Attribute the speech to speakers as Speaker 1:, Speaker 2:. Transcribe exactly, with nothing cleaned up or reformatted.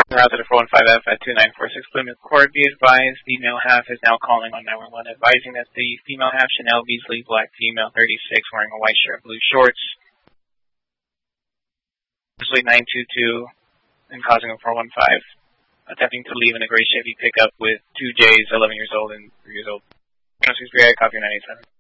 Speaker 1: Route to the four one five F at two nine four six Plymouth Court. Be advised, the male half is now calling on nine one one, advising that the female half, Chanel Beasley, black female, thirty-six, wearing a white shirt, blue shorts, Beasley nine two two, and causing a four one five, attempting to leave in a gray Chevy pickup with two J's, eleven years old and three years old. Copy nine eight seven.